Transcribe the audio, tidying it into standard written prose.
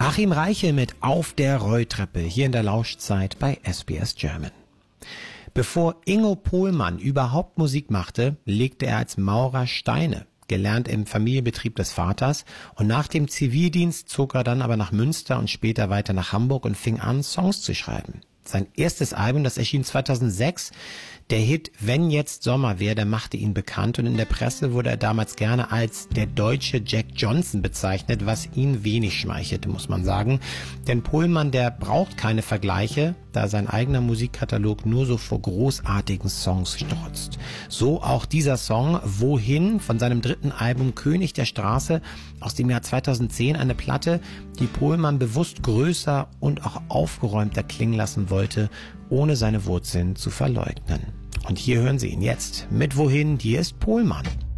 Achim Reiche mit Auf der Rolltreppe hier in der Lauschzeit bei SBS German. Bevor Ingo Pohlmann überhaupt Musik machte, legte er als Maurer Steine, gelernt im Familienbetrieb des Vaters, und nach dem Zivildienst zog er dann aber nach Münster und später weiter nach Hamburg und fing an, Songs zu schreiben. Sein erstes Album, das erschien 2006, der Hit Wenn jetzt Sommer wär, der machte ihn bekannt, und in der Presse wurde er damals gerne als der deutsche Jack Johnson bezeichnet, was ihn wenig schmeichelte, muss man sagen. Denn Pohlmann, der braucht keine Vergleiche, da sein eigener Musikkatalog nur so vor großartigen Songs strotzt. So auch dieser Song Wohin von seinem dritten Album König der Straße aus dem Jahr 2010, eine Platte, die Pohlmann bewusst größer und auch aufgeräumter klingen lassen wollte, ohne seine Wurzeln zu verleugnen. Und hier hören Sie ihn jetzt mit Wohin, hier ist Pohlmann.